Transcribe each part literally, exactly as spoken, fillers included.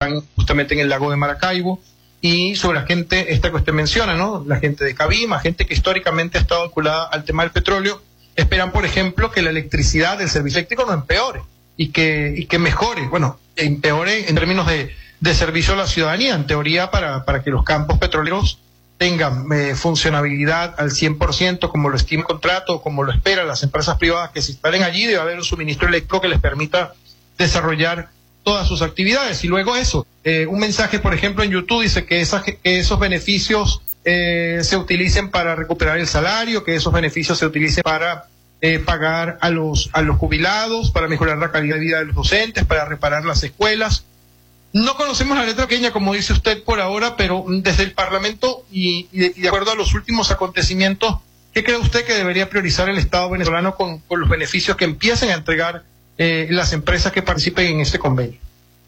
están justamente en el lago de Maracaibo, y sobre la gente, esta que usted menciona, ¿no? La gente de Cabima, gente que históricamente ha estado vinculada al tema del petróleo, esperan, por ejemplo, que la electricidad del servicio eléctrico no empeore y que, y que mejore, bueno, empeore en términos de, de servicio a la ciudadanía, en teoría, para, para que los campos petroleros tengan eh, funcionabilidad al cien por ciento, como lo estima el contrato, como lo esperan las empresas privadas que se instalen allí. Debe haber un suministro eléctrico que les permita desarrollar todas sus actividades. Y luego eso, eh, un mensaje, por ejemplo, en YouTube dice que, esas, que esos beneficios eh, se utilicen para recuperar el salario, que esos beneficios se utilicen para eh, pagar a los, a los jubilados, para mejorar la calidad de vida de los docentes, para reparar las escuelas. No conocemos la letra pequeña, como dice usted por ahora, pero desde el Parlamento y, y, de, y de acuerdo a los últimos acontecimientos, ¿qué cree usted que debería priorizar el Estado venezolano con, con los beneficios que empiecen a entregar eh, las empresas que participen en este convenio?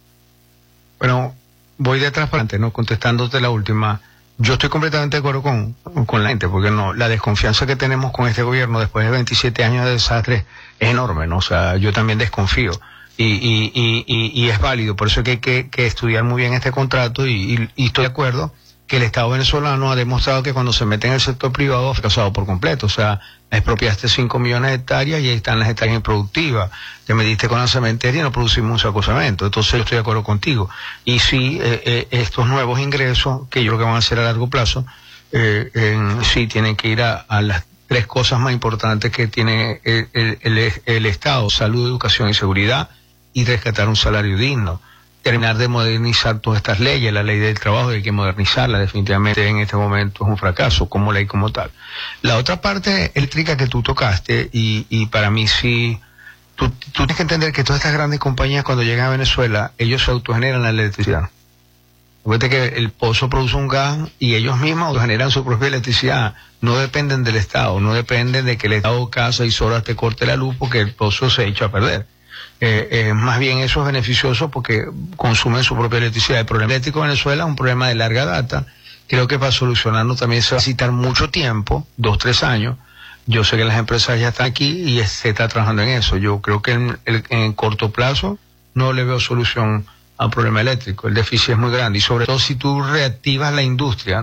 Bueno, voy de atrás para adelante, ¿no? Contestándote la última. Yo estoy completamente de acuerdo con, con la gente, porque no, la desconfianza que tenemos con este gobierno después de veintisiete años de desastre es enorme, ¿no? O sea, yo también desconfío. Y, y, y, y, y es válido, por eso es que hay que, que estudiar muy bien este contrato y, y, y estoy de acuerdo que el Estado venezolano ha demostrado que cuando se mete en el sector privado ha fracasado por completo. O sea, expropiaste cinco millones de hectáreas y ahí están las hectáreas improductivas. Te metiste con la cementeria y no producimos un saco de cemento. Entonces yo estoy de acuerdo contigo. Y sí, eh, eh, estos nuevos ingresos, que yo creo que van a ser a largo plazo, eh, en, sí tienen que ir a, a las tres cosas más importantes que tiene el, el, el, el Estado: salud, educación y seguridad, y rescatar un salario digno. Terminar de modernizar todas estas leyes. La ley del trabajo hay que modernizarla, definitivamente en este momento es un fracaso como ley como tal. La otra parte eléctrica que tú tocaste, y, y para mí sí, tú, tú tienes que entender que todas estas grandes compañías cuando llegan a Venezuela, ellos se autogeneran la electricidad. Fíjate que el pozo produce un gas y ellos mismos autogeneran su propia electricidad. No dependen del Estado, no dependen de que el Estado cada seis horas te corte la luz porque el pozo se echa a perder. Eh, eh, más bien eso es beneficioso porque consumen su propia electricidad. El problema eléctrico en Venezuela es un problema de larga data. Creo que para solucionarlo también se va a necesitar mucho tiempo, dos, tres años. Yo sé que las empresas ya están aquí y se está trabajando en eso. Yo creo que en, en, en corto plazo no le veo solución al problema eléctrico. El déficit es muy grande y sobre todo si tú reactivas la industria,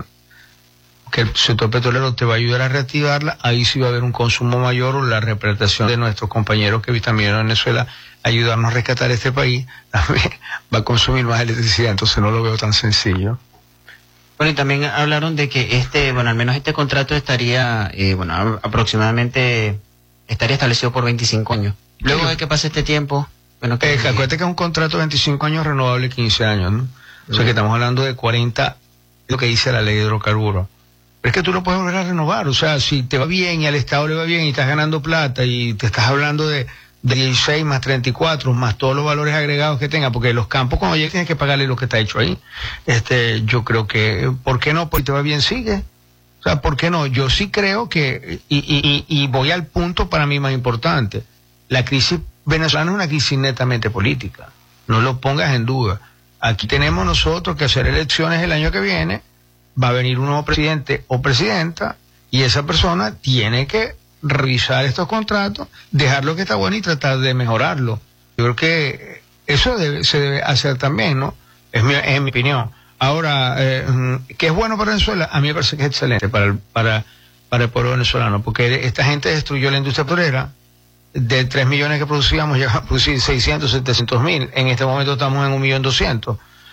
que el sector petrolero te va a ayudar a reactivarla, ahí sí va a haber un consumo mayor o la representación de nuestros compañeros que también en Venezuela ayudarnos a rescatar este país, también va a consumir más electricidad, entonces no lo veo tan sencillo. Bueno, y también hablaron de que este, bueno, al menos este contrato estaría, eh, bueno, a, aproximadamente estaría establecido por veinticinco años. Luego de que pase este tiempo, bueno, que... Eh, que acuérdate que es un contrato de veinticinco años renovable quince años, ¿no? O sea que estamos hablando de cuarenta, lo que dice la ley de hidrocarburos. Pero es que tú lo puedes volver a renovar, o sea, si te va bien y al Estado le va bien y estás ganando plata y te estás hablando de, de dieciséis más treinta y cuatro más todos los valores agregados que tenga, porque los campos cuando llegues tienes que pagarle lo que está hecho ahí. Este, yo creo que, ¿por qué no? Porque te va bien, sigue. O sea, ¿por qué no? Yo sí creo que, y, y, y voy al punto para mí más importante, la crisis venezolana es una crisis netamente política, no lo pongas en duda. Aquí tenemos nosotros que hacer elecciones el año que viene, va a venir un nuevo presidente o presidenta y esa persona tiene que revisar estos contratos, dejar lo que está bueno y tratar de mejorarlo. Yo creo que eso debe, se debe hacer también, ¿no? Es mi, es mi opinión. Ahora, eh, ¿qué es bueno para Venezuela? A mí me parece que es excelente para el, para, para el pueblo venezolano, porque esta gente destruyó la industria petrolera. De tres millones que producíamos, llegamos a producir seiscientos, setecientos mil. En este momento estamos en un millón doscientos.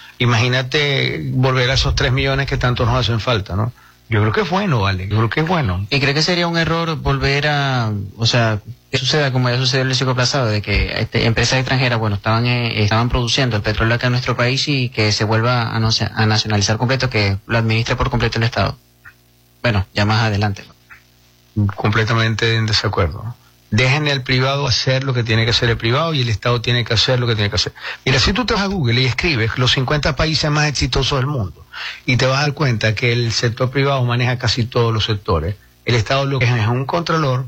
Imagínate volver a esos tres millones que tanto nos hacen falta, ¿no? Yo creo que es bueno, vale, yo creo que es bueno. ¿Y cree que sería un error volver a, o sea, que suceda como ya sucedió en el siglo pasado, de que este, empresas extranjeras, bueno, estaban eh, estaban produciendo el petróleo acá en nuestro país y que se vuelva a, no, a nacionalizar completo, que lo administre por completo el Estado? Bueno, ya más adelante, ¿no? Completamente en desacuerdo, ¿no? Dejen el privado hacer lo que tiene que hacer el privado y el Estado tiene que hacer lo que tiene que hacer. Mira, si tú te vas a Google y escribes los cincuenta países más exitosos del mundo y te vas a dar cuenta que el sector privado maneja casi todos los sectores, el Estado lo que es es un controlador,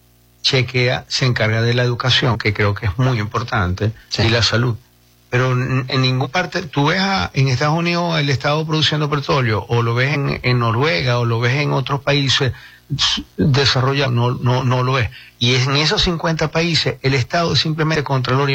chequea, se encarga de la educación, que creo que es muy importante, sí, y la salud. Pero en, en ninguna parte, tú ves a, en Estados Unidos el Estado produciendo petróleo, o lo ves en, en Noruega, o lo ves en otros países desarrollados, no, no, no lo ves. Y en esos cincuenta países el Estado es simplemente controlador y